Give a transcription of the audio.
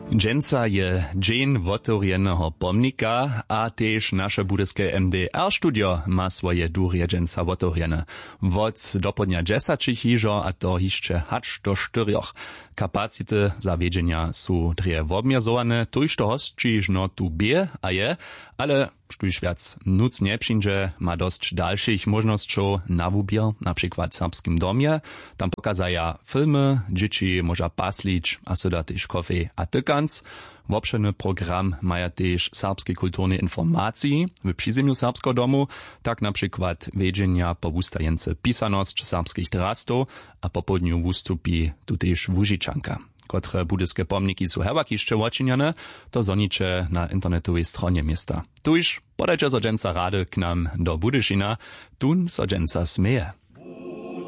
Dżęca je dzień wotorjenego pomnika, a też nasze budyske MDR studio ma swoje durje dżęca wotorjene. Wod dopodnia 10 hižo, a to jeszcze hacz do 4. Kapacity zawiedzenia są drie wobmierzowane, tuż to hostczyżno tu bie, a je, ale sztuż wiac nuc nie przyjdzie, ma dość dalszych możności na wubier, na przykład w serbskim domie. Tam pokazaja filmy, dzieci może paslić, a so da też kofe a tykans. Wobszeny program maja też serbskie kulturne informacji w przyzemiu serbskiego domu, tak na przykład wiedzienia powustajence pisaność serbskich drastów, a po południu wustupi tu też Łużyczanka. Kotre budyske pomniki są hewak jeszcze očinjane, to zoniče na internetowej stronie miasta. Tuż podajcie so dżęca rady k nam do Budyšina, tun so dżęca smeje.